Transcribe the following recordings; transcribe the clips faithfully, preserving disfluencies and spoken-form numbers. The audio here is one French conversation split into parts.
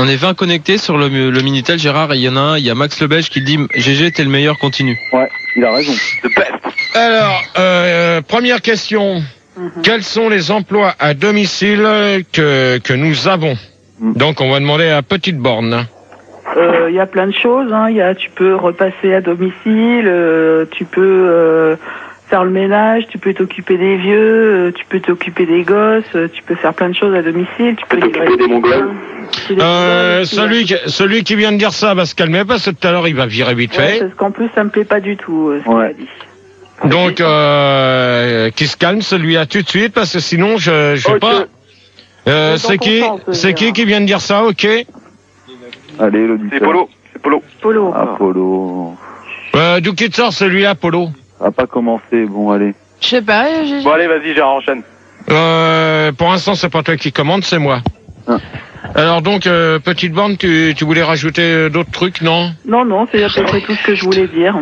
On est vingt connectés sur le, le Minitel, Gérard, et il y en a un, il y a Max Le Belge qui dit « G G, t'es le meilleur, continue ». Ouais, il a raison. Alors, euh, première question. Mm-hmm. Quels sont les emplois à domicile que, que nous avons? mm. Donc, on va demander à Petite Borne. Il euh, y a plein de choses. Hein. Y a, tu peux repasser à domicile, euh, tu peux euh, faire le ménage, tu peux t'occuper des vieux, euh, tu peux t'occuper des gosses, euh, tu peux faire plein de choses à domicile. Tu peux t'occuper des Mongols. Euh, celui, qui, celui qui vient de dire ça va se calmer parce que tout à l'heure il va virer vite ouais, fait. Parce qu'en plus ça me plaît pas du tout. Euh, ce ouais. qu'il a dit. Donc, euh, qui se calme celui-là tout de suite parce que sinon je, je sais okay. pas. Euh, c'est qui, c'est qui qui vient de dire ça? Ok. Allez, l'auditeur. C'est Polo. C'est Polo. Polo. Ah, Polo. Euh, d'où qu'il sort celui-là, Polo? Ça a pas commencé, bon, allez. Je sais pas, j'ai... Bon, allez, vas-y, Gérard, enchaîne. Euh, pour l'instant, c'est pas toi qui commande, c'est moi. Ah. Alors donc, euh, Petite Borne, tu, tu voulais rajouter d'autres trucs, non? Non, non, c'est à peu près tout ce que je voulais dire.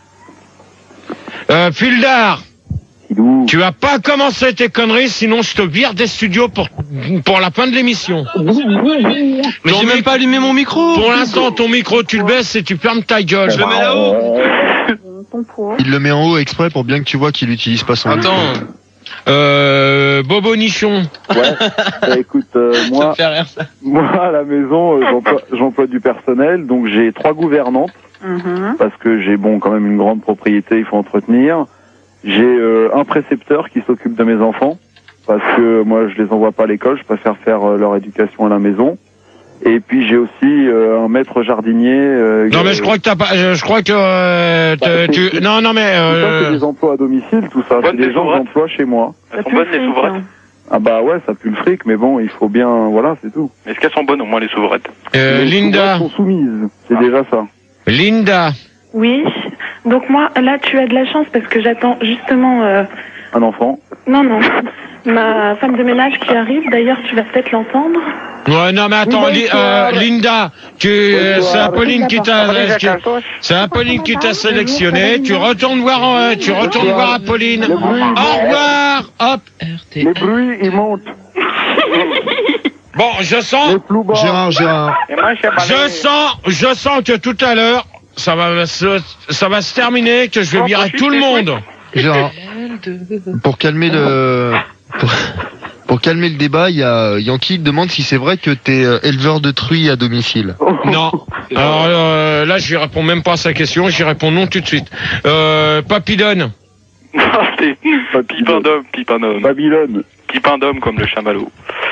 Euh, Fildar, Filou. Tu vas pas commencer tes conneries, sinon je te vire des studios pour, pour la fin de l'émission. Mais j'ai même pas allumé mon micro. Pour l'instant, ton micro, tu le baisses et tu fermes ta gueule. Je le mets là-haut. Il le met en haut exprès pour bien que tu vois qu'il utilise pas son Attends. micro. Euh, Bobo Nichon. Ouais. Bah, écoute, euh, moi, rire, ça. moi à la maison, euh, j'emploie, j'emploie du personnel, donc j'ai trois gouvernantes Mm-hmm. parce que j'ai bon quand même une grande propriété, il faut entretenir. J'ai euh, un précepteur qui s'occupe de mes enfants parce que moi je les envoie pas à l'école, je préfère faire euh, leur éducation à la maison. Et puis j'ai aussi euh, un maître jardinier. Euh, non mais je crois que t'as pas. Je, je crois que euh, bah, tu. C'est, non non mais. Euh... Tout ça, c'est des emplois à domicile, tout ça. Bonne c'est des gens que j'emploie chez moi. Elles sont bonnes les souveraines. Ah bah ouais, ça pue le fric, mais bon, il faut bien, voilà, c'est tout. Est-ce qu'elles sont bonnes au moins les souveraines? Euh, les Linda. Elles sont soumises, c'est ah. déjà ça. Linda. Oui. Donc moi, là, tu as de la chance parce que j'attends justement... Euh... Un enfant? Non, non. Ma femme de ménage qui arrive. D'ailleurs, tu vas peut-être l'entendre. Ouais, non, mais attends, li, euh, Linda, tu, euh, c'est Apolline qui t'a, c'est Apolline qui t'a sélectionné. Tu retournes voir, euh, tu retournes voir Apolline. Au revoir. Hop. Les bruits, ils montent. Bon, je sens. Gérard, Gérard. Je sens, je sens que tout à l'heure, ça va se, ça va se terminer, que je vais virer tout le monde. Gérard, pour calmer le, pour, pour calmer le débat, il y a Yankee qui demande si c'est vrai que t'es éleveur de truies à domicile. Non. Alors euh, là, je lui réponds même pas à sa question, j'y réponds non tout de suite. Euh, Papillon. Pipin d'homme, pipin d'homme. Babylone. Pipin d'homme comme le chamallow.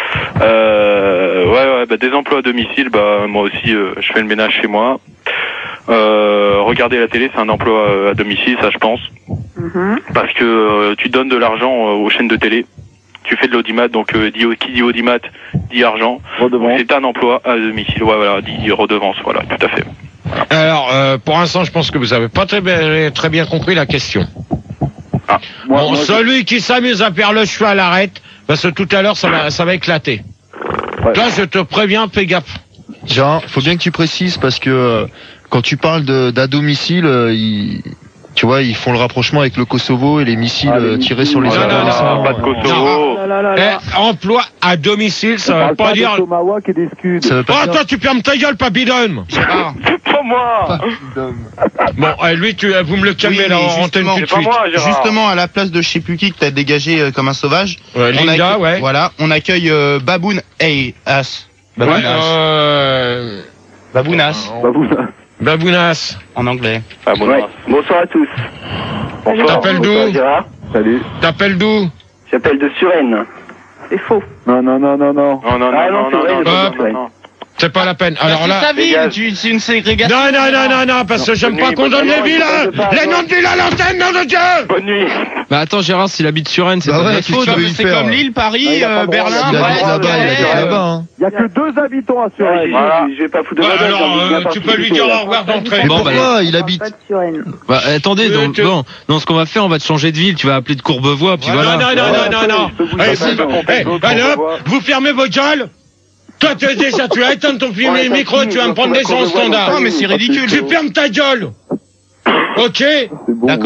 Euh, ouais, ouais, bah, des emplois à domicile, bah, moi aussi, euh, je fais le ménage chez moi. Euh, regarder la télé, c'est un emploi à domicile, ça, je pense. Mm-hmm. Parce que euh, tu donnes de l'argent euh, aux chaînes de télé. Tu fais de l'audimat, donc euh, dit, qui dit audimat, dit argent. Redevance. C'est un emploi à domicile, ouais, voilà, dit redevance, voilà, tout à fait. Alors, euh, pour l'instant, je pense que vous avez pas très bien, très bien compris la question. Ah. Moi, bon, moi, celui je... qui s'amuse à faire le cheval arrête, parce que tout à l'heure, ça va, ça va éclater. Ouais. Là, je te préviens, fais gaffe. Genre, faut bien que tu précises parce que euh, quand tu parles de, d'à domicile, euh, il... tu vois, ils font le rapprochement avec le Kosovo et les missiles ah, les tirés missiles. sur les adolescents. Non, non, pas de Kosovo. Non, là, là, là. Eh, emploi à domicile, ça veut pas, pas dire... Tomahawk et des scuds. Oh, dire... attends, tu fermes ta gueule, Papillon. C'est pas moi. Bon, eh, lui, tu, vous me le calmez oui, là, en antenne tout de suite. Moi, justement, à la place de je sais plus qui que t'as dégagé euh, comme un sauvage. Ouais, on Linda, accueille, ouais. Voilà, on accueille euh, Baboun Hey As. Babounas. Ouais, euh... Babounas. Babounas. Babounas. En anglais. Babounas. Ouais. Bonsoir à tous. Bonsoir. T'appelles d'où? Salut. T'appelles d'où? J'appelle de Suresnes. C'est faux. Non, non, non, non, non. Non, non, non, ah, non, non, non, non, non, non. C'est pas la peine. Alors là. C'est ta ville, tu, c'est une ségrégation. Non, non, non, non, non, parce que j'aime pas qu'on donne les villes, les noms de villes à l'antenne, nom de Dieu! Bonne nuit. Bah attends, Gérard, s'il habite sur Rennes, c'est bah pas ouais, notre faute. C'est comme Lille, Paris, euh, Berlin, il habite là-bas, il habite là-bas, hein. Il y a que deux habitants à Suresnes. Voilà. Je vais pas foutre de bah, ma gueule. alors, euh, tu peux lui dire au revoir d'entrée. Bon, pourquoi il habite? Bah, attendez, donc, bon, non, ce qu'on va faire, on va te changer de ville, tu vas appeler de Courbevoie, puis voilà. Non, non, non, non, non, non. Allez, hop, vous fermez vos gueules. Toi, tu es déjà, tu vas éteindre ton film et le micro, tu vas me prendre des sons standards. Non, mais c'est ridicule. Tu fermes ta gueule. Ok? D'accord.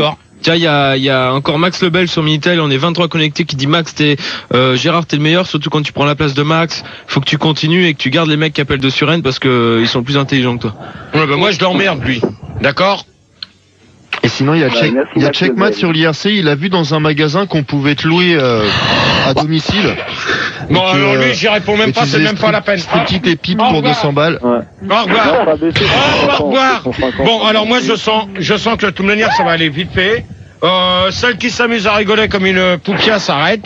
Tiens, il y a, y a encore Max Lebel sur Minitel, on est vingt-trois connectés, qui dit Max, t'es, euh, Gérard, t'es le meilleur, surtout quand tu prends la place de Max. Faut que tu continues et que tu gardes les mecs qui appellent de Suresnes parce que euh, ils sont plus intelligents que toi. Ouais, bah moi je l'emmerde lui. D'accord? Et sinon, il y a, Bah, Check, merci, il y a Max Checkmat Lebel. sur l'I R C, il a vu dans un magasin qu'on pouvait te louer euh, à domicile. Bon, Et que, alors euh, lui, j'y réponds même et pas, tu c'est faisais même pas la peine. Striptease et pipe Au pour revoir. deux cents balles. Ouais. Au revoir. Non, ça a baissé, Au cent revoir. cinquante, cent cinquante. Bon, alors moi je sens, je sens que de toute manière ça va aller vite fait. Euh, celle qui s'amuse à rigoler comme une poupia s'arrête.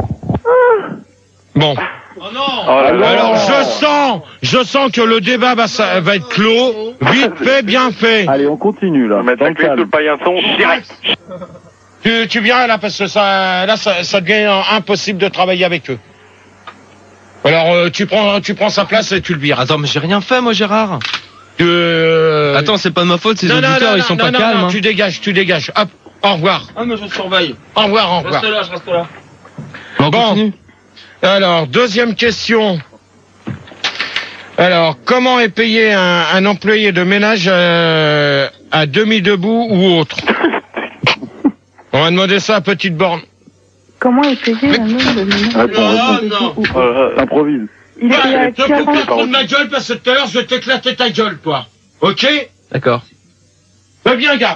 Bon. Oh là là. Alors je sens, je sens que le débat va, ça, va être clos. Vite fait, bien fait. Allez, on continue là. On va mettre Dans la le clé sous le calme. paillasson direct. Tu, tu viens là parce que ça, là ça, ça devient impossible de travailler avec eux. Alors euh, tu prends, tu prends sa place et tu le vires. Attends, mais j'ai rien fait, moi, Gérard. Euh... Attends, c'est pas de ma faute, ces non, non, auditeurs, non, ils sont non, pas non, calmes. non, hein. tu dégages, tu dégages. Hop, au revoir. Ah, mais je surveille. Au revoir, au revoir. là, je reste là. Bon, on Bon. continue. Alors, deuxième question. Alors, comment est payé un, un employé de ménage euh, à demi-debout ou autre? On va demander ça à Petite Borne. Comment est payé un homme de ménage? Attends, non. Ou- ou- Euh, improvise. Il est payé à Ouais, ne peux pas quarante. prendre ma gueule parce que tout à l'heure, je vais t'éclater ta gueule, toi. Ok? D'accord. Fais bien gaffe.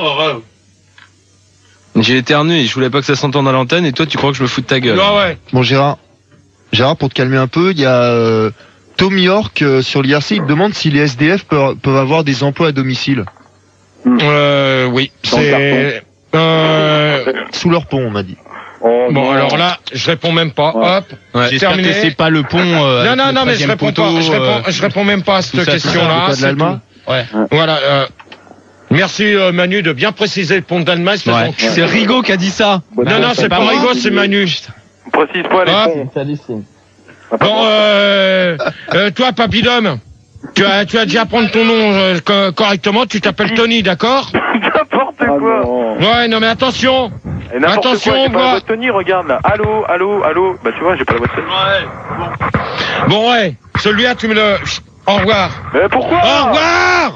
J'ai éternué, je voulais pas que ça s'entende à l'antenne, et toi, tu crois que je me fous de ta gueule. Ouais, ouais. Bon, Gérard, Gérard, pour te calmer un peu, il y a euh, Tom York euh, sur l'I R C, il te demande si les S D F peuvent, peuvent avoir des emplois à domicile. Euh, oui. Dans le C'est... Euh... Sous leur pont, on m'a dit. Oh, Bon, non. alors là, je réponds même pas. Ouais. Hop. Ouais. J'espère J'espère terminé. que c'est pas le pont. Euh, Non, avec non, le non, mais je treizième réponds poteau, pas. Je réponds, euh, je réponds même pas à tout cette ça, tout ça, question-là. Pas de c'est l'Allemagne. Ouais. tout. Voilà. Euh, merci euh, Manu de bien préciser le pont d'Allemagne. c'est Ouais. ton cul. C'est Rigaud qui a dit ça. Bonne Non, chance. non, c'est pas pas moi. Rigaud, c'est Manu. précise pas les Hop. ponts. Bon, euh, euh, toi, Papidom, tu as, tu as déjà prendre ton nom euh, co- correctement. Tu t'appelles Tony, d'accord? N'importe Ah, quoi. non. Ouais, non, mais attention. Et n'importe Attention, quoi, j'ai on pas la voit. voix de Tony, regarde là. Allô, allô, allô. Bah tu vois, j'ai pas la voix de Tony. Bon, ouais. Celui-là, tu me le. Au revoir. Mais pourquoi? Au revoir.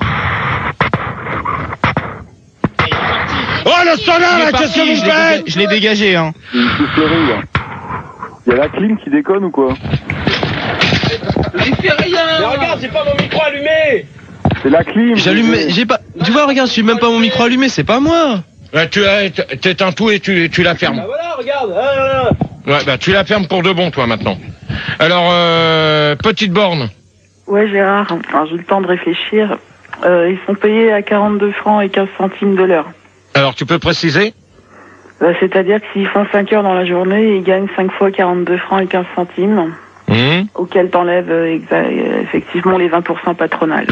Oh, le standard, Il est là, parti, qu'est-ce que vous je l'ai faites? déga- je l'ai dégagé, hein. C'est une soufflerie, là. Il y a la clim qui déconne ou quoi? Mais regarde, j'ai pas mon micro allumé. C'est la clim. J'allume, bébé. j'ai pas, tu vois, regarde, je suis même pas mon micro allumé, c'est pas moi. Bah, tu as, t'éteins tout et tu, tu la fermes. voilà, regarde. Ouais, bah, tu la fermes pour de bon, toi, maintenant. Alors, euh, Petite Borne. Ouais, Gérard, enfin, j'ai eu le temps de réfléchir. Euh, ils sont payés à quarante-deux francs et quinze centimes de l'heure. Alors, tu peux préciser? Euh, C'est-à-dire que s'ils font cinq heures dans la journée, ils gagnent cinq fois quarante-deux francs et quinze centimes, Hum. auquel t'enlèves euh, exa- euh, effectivement les vingt pour cent patronales.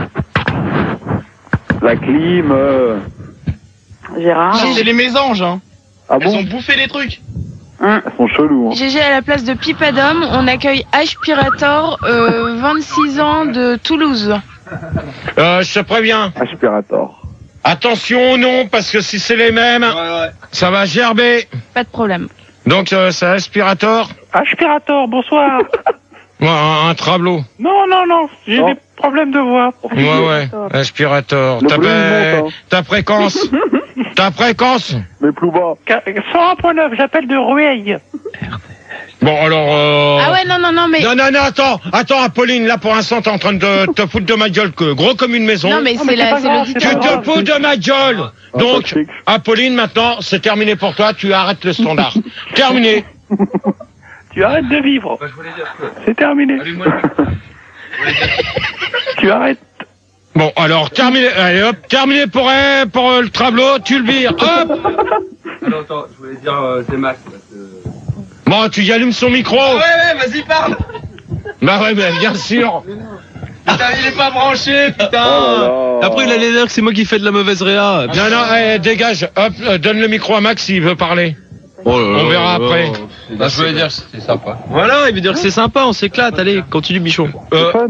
La clim. euh. Gérard, C'est les mésanges, hein. Ah Elles bon? ont bouffé les trucs. hein, Elles sont chelous. Hein. G G à la place de Pipadom, on accueille Aspirator, euh, vingt-six ans de Toulouse. Euh, je te préviens. Aspirator. Attention, non, parce que si c'est les mêmes, ça va gerber. Pas de problème. Donc, euh, c'est Aspirator. Aspirator, bonsoir. Ouais, un, un travelot. Non, non, non, j'ai Non. des problèmes de voix. Ouais, ouais. Aspirator. Le Ta, bruit ba- monte, hein. ta fréquence. Ta fréquence. Mais plus bas. cent un point neuf, j'appelle de Rueil. Bon, alors, euh... Ah ouais, non, non, non, mais... Non, non, non, attends, attends, Apolline, là, pour l'instant, t'es en train de te foutre de ma gueule, que gros comme une maison. Non, mais Non, c'est mais c'est la, pas c'est grave, l'auditeur. Tu c'est pas te fous de ma gueule. Ah, Donc, pas chic. Apolline, maintenant, c'est terminé pour toi, tu arrêtes le standard. Terminé. Tu arrêtes de vivre. C'est terminé. Tu arrêtes. Bon, alors, terminé, allez, hop, terminé pour, euh, pour euh, le tableau, tu le vires, hop. Alors, attends, je voulais dire, euh, c'est Max. Bon, tu y allumes son micro. ouais, ouais, vas-y, parle. Bah ouais, bah, bien sûr. Putain, il est pas branché, putain. Oh là là. Après, il allait dire que c'est moi qui fais de la mauvaise réa. Non, non, eh, dégage, hop, euh, donne le micro à Max s'il veut parler. On verra après. Bah, je voulais dire que c'était sympa. Voilà, il veut dire que c'est sympa, on s'éclate. Allez, continue, bichon. Euh, C'est fun.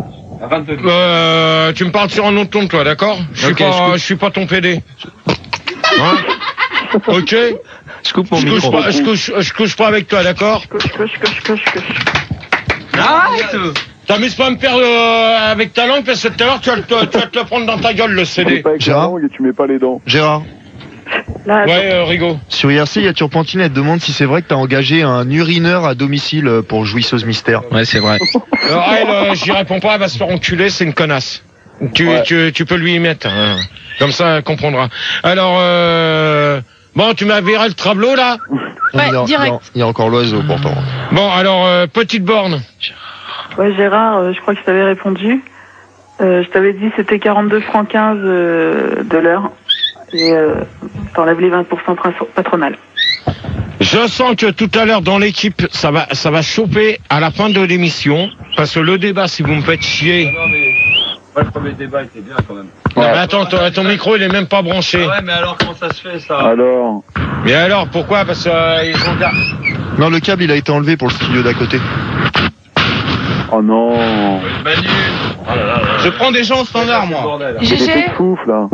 euh, tu me parles sur un autre ton, toi, d'accord? Je suis Ok, pas, je coupe. je suis pas ton P D. Hein? Ok? Je coupe mon Je couche micro. pas, je couche, je couche pas avec toi, d'accord? coche, coche, coche, coche, coche. Arrête. T'amuses pas à me perdre euh, avec ta langue parce que tout à l'heure tu vas, te- tu vas te le prendre dans ta gueule le Tu C mets D. pas avec la Gérard langue et tu mets pas les dents. Gérard, Là, Ouais, euh, Rigaud. Sur I R C, il y a Turpentine, elle te demande si c'est vrai que t'as engagé un urineur à domicile pour Jouisseuse Mystère. Ouais, c'est vrai. Alors, elle, euh, j'y réponds pas, elle va se faire enculer, c'est une connasse. Tu, Ouais. tu, tu peux lui y mettre, hein. Comme ça, elle comprendra. Alors, euh... bon, tu m'as viré le tableau, là? il, y a, direct. il, y a, il y a encore l'oiseau, pourtant. Bon, alors, euh, petite borne. Ouais, Gérard, euh, je crois que je t'avais répondu. Euh, je t'avais dit c'était quarante-deux francs quinze euh, de l'heure. Et euh, t'enlèves les vingt pour cent patronales. Je sens que tout à l'heure dans l'équipe, ça va, ça va choper à la fin de l'émission, parce que le débat, si vous me faites chier. Non mais, ouais, le premier débat était bien quand même. Non, mais attends, ton, ton micro il est même pas branché. Ah ouais, mais alors comment ça se fait ça? Alors. Mais alors, pourquoi? Parce que euh, ils ont gar- Non, le câble, il a été enlevé pour le studio d'à côté. Oh non. Manu. Oh là là là. Je prends des gens au standard, moi. G G, Pouf là.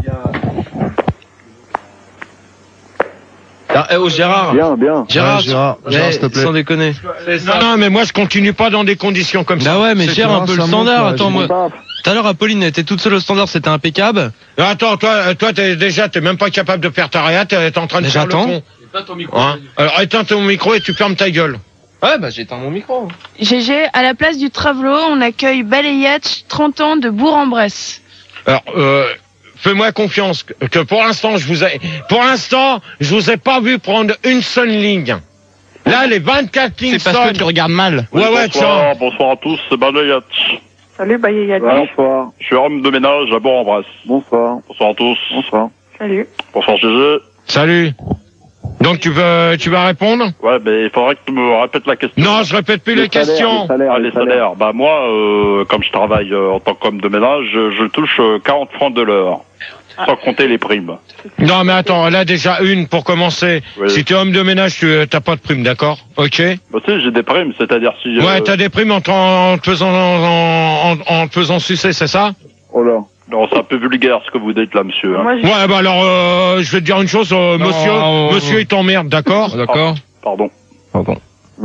Ah, eh, oh, Gérard. Bien, bien. Gérard, Ouais, Gérard, tu- Gérard, ouais, s'il te plaît. sans déconner. Non, non, mais moi je continue pas dans des conditions comme ça. Bah ouais, mais C'est gère clair, un peu ça le standard. monte, Attends, là, moi. Tout à l'heure, Apolline était toute seule au standard, c'était impeccable. Non, attends, toi, euh, toi, t'es, déjà, t'es même pas capable de faire ta réa, t'es, t'es en train de Mais faire le j'attends. con. Éteins ton micro. Hein Alors éteins ton micro et tu fermes ta gueule. Ouais, bah j'éteins mon micro. G G, à la place du Travelo, on accueille Balayage, trente ans de Bourg-en-Bresse. Alors, euh, fais-moi confiance que, que pour l'instant, je vous ai, pour l'instant, je vous ai pas vu prendre une seule ligne. Là, les vingt-quatre lignes C'est parce que sonnent. tu regardes mal. Ouais, ouais, tiens. bonsoir, bonsoir à tous, c'est Balayat. Salut, Bayayadi. Bonsoir. Je suis homme de ménage à Bourg-en-Bresse. Bonsoir. Bonsoir à tous. Bonsoir. Salut. Bonsoir Gégé. Salut. Donc tu veux, tu vas répondre? Ouais, mais il faudrait que tu me répètes la question. Non, je répète plus les, Les salaires, questions. les salaires, Ah, les les salaires. Bah moi, euh, comme je travaille euh, en tant qu'homme de ménage, je, je touche euh, quarante francs de l'heure. Sans compter les primes. Non, mais attends, là déjà une pour commencer. Oui. Si tu es homme de ménage, tu t'as pas de prime, d'accord? Ok. Bah tu sais, j'ai des primes, c'est-à-dire si... Ouais, euh, t'as des primes en, te- en te faisant en, en, en te faisant sucer, c'est ça? Oh là. Non, c'est un peu vulgaire ce que vous dites là, monsieur. Hein. Moi, je... Ouais, bah alors, euh, je vais te dire une chose, euh, Non, monsieur, on- monsieur, il t'emmerde, d'accord? D'accord. Pardon. Pardon.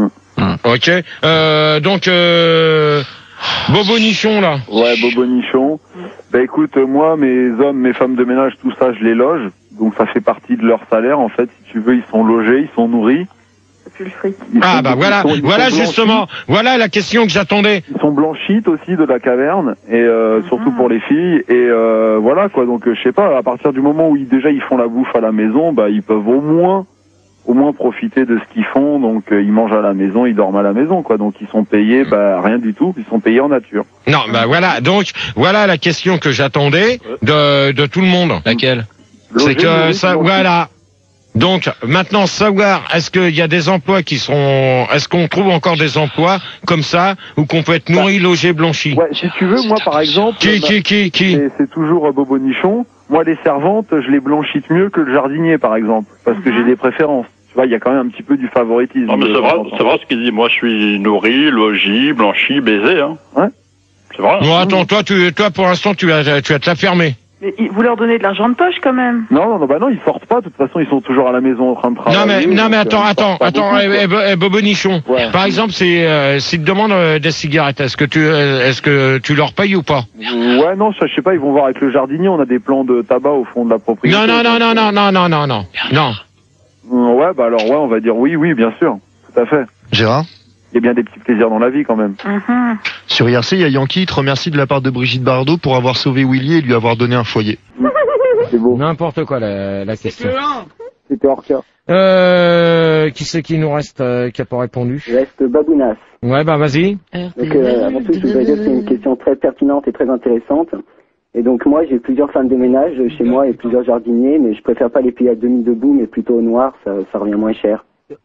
Ok. Euh, donc, euh, Bobo Nichon, là. Ouais, Bobo Nichon. Bah écoute, euh, moi, mes hommes, mes femmes de ménage, tout ça, je les loge. Donc ça fait partie de leur salaire, en fait. Si tu veux, ils sont logés, ils sont nourris. c'est plus le fric. Ils Ah, sont- bah ils voilà, sont- ils voilà sont justement, voilà la question que j'attendais. Ils sont blanchites aussi de la caverne, et euh, surtout pour les filles. Et euh, voilà, quoi. Donc, euh, je sais pas, à partir du moment où ils, déjà ils font la bouffe à la maison, bah ils peuvent au moins... au moins profiter de ce qu'ils font, donc euh, ils mangent à la maison, ils dorment à la maison, quoi. Donc ils sont payés, bah rien du tout, ils sont payés en nature. Non, bah voilà, donc voilà la question que j'attendais de, de tout le monde. Laquelle? C'est Logés, que nourris, ça, blanchis. voilà. Donc maintenant savoir, est-ce qu'il y a des emplois qui seront, est-ce qu'on trouve encore des emplois comme ça où qu'on peut être nourri, logé, blanchi? Ouais, si tu veux, moi par exemple, Qui, bah, qui, qui, qui? c'est- c'est toujours euh, Bobo Nichon. Moi, les servantes, je les blanchite mieux que le jardinier, par exemple, parce que j'ai des préférences. Tu vois, il y a quand même un petit peu du favoritisme. Non, mais de c'est vrai, temps en temps. c'est vrai ce qu'il dit. Moi, je suis nourri, logis, blanchi, baisé, hein. Ouais. C'est vrai. Bon, attends, toi, tu, toi, pour l'instant, tu vas, tu vas te la fermer. Mais il- vous leur donnez de l'argent de poche quand même. Non, non, non, bah non, ils sortent pas. De toute façon, ils sont toujours à la maison en train de Non travailler. mais, non mais donc, attends, euh, ils attends, sortent pas attends, beaucoup, eh, quoi. eh, Bo- eh, Bobo Nichon. Ouais. Par exemple, c'est, euh, s'ils te demandent euh, des cigarettes, est-ce que tu, euh, est-ce que tu leur payes ou pas? Ouais, non, ça, je sais pas, ils vont voir avec le jardinier, on a des plans de tabac au fond de la propriété. Non, non, non, non, non, non, non, non, non, non. Ouais, bah alors, ouais, on va dire oui, oui, bien sûr. Tout à fait. Gérard? Il y a bien des petits plaisirs dans la vie, quand même. Mhm. Sur I R C, il y a Yankee, il te remercie de la part de Brigitte Bardot pour avoir sauvé Willy et lui avoir donné un foyer. C'est beau. N'importe quoi la, la question. C'était hors cas. Euh, qui c'est qui nous reste, euh, qui a pas répondu? Il reste Babounas. Ouais, bah vas-y. Donc euh, avant tout, je voudrais dire que c'est une question très pertinente et très intéressante. Et donc moi, j'ai plusieurs femmes de ménage chez moi et plusieurs jardiniers, mais je préfère pas les payer à demi debout, mais plutôt au noir, ça, ça revient moins cher.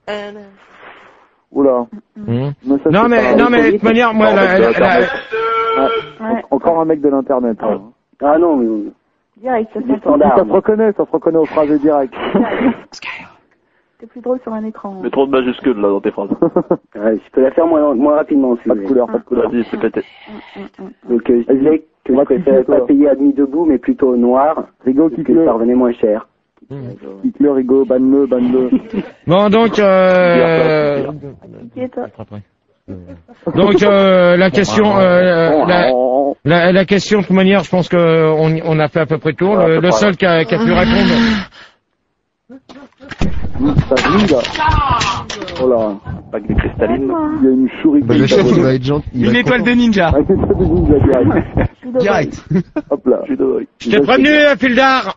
Oula. Mmh. Mais ça, Non c'est mais, pas- non mais, de toute manière, moi, Non, la, mais la, c'est la- Internet. Ouais. Ouais. Encore un mec de l'internet. hein. Ah non, mais Direct, ça c'est c'est du standard. Ça se reconnaît, ça se reconnaît aux phrases directes. C'est plus drôle sur un écran. Mais trop de majuscules là dans tes phrases. Ouais, je peux la faire moins, moins rapidement si Pas vous de voulez. couleur, pas de couleur. Vas-y, c'est pété. Donc euh, je disais que je préférais pas payer à demi debout, mais plutôt au noir, Rigo, parce que kick-le. ça revenait moins cher. Kick-le, Rigo, banne-le, banne-le. Bon, donc, euh, Qui est toi? donc, euh, la question, euh, la, la, la question, de toute manière, je pense que on, on a fait à peu près le tour. Le, le seul qui a, qui a pu répondre. Ça brille là. Oh là. Avec des cristalline. Il y a une shuriken. Bah, le chef, il va être gentil. Une étoile de ninja. Ah, une étoile de ninja direct. Direct. Hop là. Je t'ai prévenu, Pildar.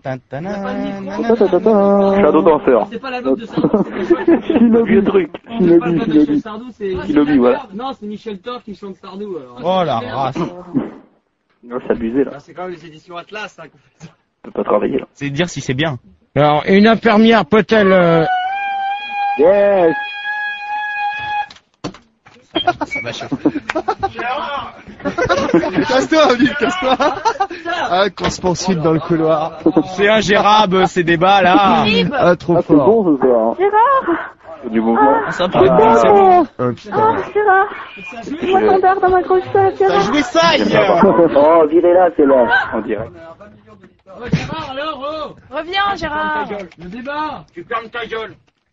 Shadow Dancer. C'est pas l'album de Sardou, Shinobi. Vieux truc. Shinobi, Shinobi. Shinobi, voilà. Non, c'est Michel Thor qui chante Sardou. Oh la race. Non, c'est abusé là. C'est quand même les éditions Atlas, hein. On peut pas travailler là. C'est dire si c'est bien. Alors, une infirmière peut-elle... Euh... Yes. Ça va chauffer. Casse-toi, Olive, casse-toi. Ah, qu'on se poursuive dans le couloir. C'est ingérable ces débats là. Ah, trop Ah, c'est fort. bon ce soir. Gérard! Du mouvement. Ah, ça peut être bon, c'est Oh, bon. Oh, putain. oh Gérard! Moi ton verre dans ma grosse tête, Ça Gérard! jouait ça hier. Oh, virez-la, c'est là. En direct. Oh, Gérard, alors, oh! Reviens, Gérard. Le débat! Tu fermes ta gueule.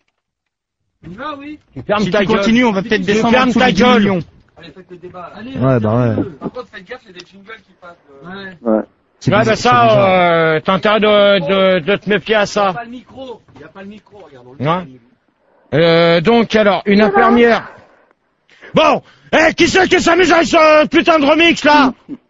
On y va, oui? Tu fermes Si ta tu gueule. continues, on va peut-être Tu descendre en fermes dessous ta des dix gueule. millions. Allez, faites le débat. Allez, Ouais, bah ouais. par contre, faites gaffe, il y a des jingles qui passent. Ouais. Ouais. C'est Ouais, bizarre, bah c'est bizarre. ça, euh, t'as intérêt de, de, de te méfier à Il n'y a ça. pas le micro. Il n'y a pas le micro, regarde. on le Ouais. dit. Euh, donc, alors, une infirmière. Bon, eh, qui c'est qui s'amuse avec ce putain de remix, là?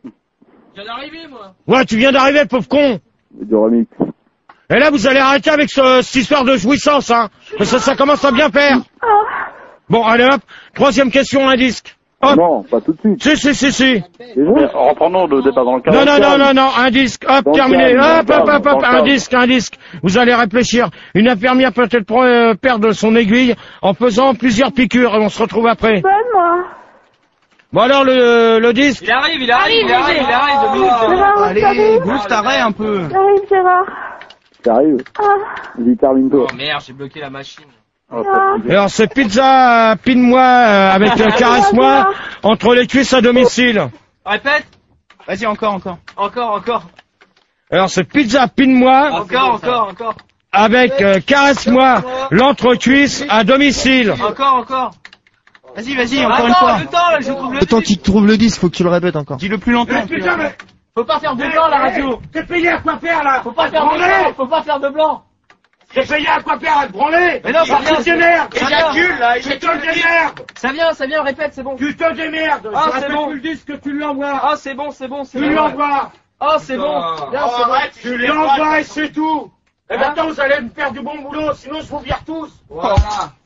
Je viens d'arriver, moi. Ouais, tu viens d'arriver, pauvre con. Et du remix. Et là, vous allez arrêter avec ce, cette histoire de jouissance, hein. Parce que ça commence à bien faire. Bon, allez hop. Troisième question, un disque. Hop. Non, pas tout de suite. Si, si, si, si. Déjà? Reprenons le débat dans le cadre. Non, non, non, non, non, un disque, hop, Dans le terminé, calme, hop, dans le hop, hop, calme, hop, dans le un calme. disque, un disque. Vous allez réfléchir. Une infirmière peut-elle pro- euh, perdre son aiguille en faisant plusieurs piqûres, et on se retrouve après. Donne-moi! Bon alors, le, le disque. Il arrive, il arrive, il arrive, il arrive, deux minutes. Gérard, on Allez, t'arrive! bouge t'arrêt un peu. J'arrive, Gérard! T'arrives? Ah! Vas-y, termine-toi. Oh merde, j'ai bloqué la machine. Oh, pas de Alors, c'est pizza, euh, pine-moi, euh, avec euh, caresse-moi, entre les cuisses à domicile. Répète. Vas-y, encore, encore. Encore, encore. Alors, c'est pizza, pine-moi, Encore, encore, encore. avec euh, caresse-moi, l'entrecuisse à domicile. Encore, encore. Vas-y, vas-y, encore une Attends, fois. le temps, là, je trouve le Le temps qu'il trouve le disque, faut que tu le répètes encore. Dis-le plus lentement. Putain, mais Faut pas faire de blanc, la radio. t'es payé à quoi faire, là? Faut pas faire de blanc, faut pas faire de blanc. T'es payé à quoi faire, à te branler? Mais non, ça vient, Tu t'émerdes, ça vient. éjacule, là, tu te démerdes. Ça vient, ça vient, répète, c'est bon. Tu te démerdes. Ah, Je c'est rappelle bon. plus le disque, tu l'envoies. Ah, c'est bon, c'est bon, c'est Tu bon. l'envoies. Ah, c'est bon. Bien, c'est bon. Tu l'envoies et c'est tout. Et maintenant, vous allez me faire du bon boulot, sinon je vous vire tous. Voilà.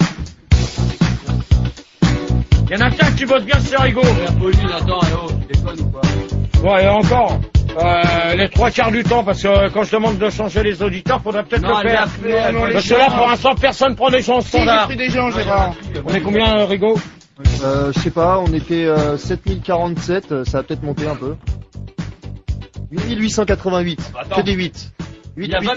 Il y en a qu'un qui vote bien, c'est Rigaud. Pauline, attends, allô, tu déconnes ou quoi? Ouais, et encore. Euh, les trois quarts du temps, parce que euh, quand je demande de changer les auditeurs, faudrait peut-être Non, le elle faire. l'a fait, elle l'a Parce fait. que là, pour l'instant, personne prend des gens au Si, j'ai standard. pris des gens, Gérard. On est combien, euh, Rigaud? Euh, je sais pas, on était euh, sept mille quarante-sept, euh, ça a peut-être monté un peu. huit mille huit cent quatre-vingt-huit, Attends. que des huit. Il y a vingt